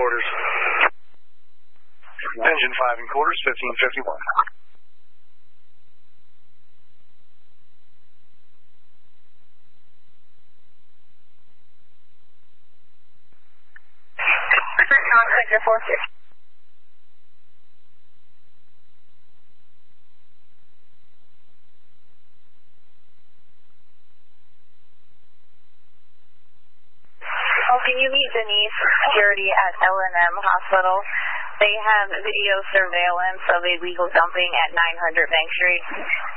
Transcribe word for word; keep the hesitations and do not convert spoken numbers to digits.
quarters. Engine five and quarters, fifteen fifty-one. Sector four six. Oh, can you meet Denise Security at L and M Hospital? They have video surveillance of illegal dumping at nine hundred Bank Street.